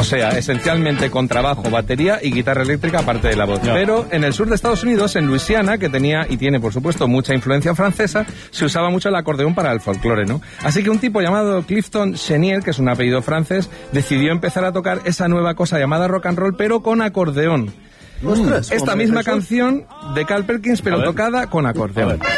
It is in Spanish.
sea, esencialmente contrabajo, batería y guitarra eléctrica aparte de la voz. Pero en el sur de Estados Unidos, en Luisiana, que tenía y tiene, por supuesto, mucha influencia francesa, se usaba mucho el acordeón para el folclore, ¿no? Así que un tipo llamado Clifton Chenier, que es un apellido francés, decidió empezar a tocar esa nueva cosa llamada rock and roll, pero con acordeón. Esta misma canción de Carl Perkins, pero tocada con acordeón.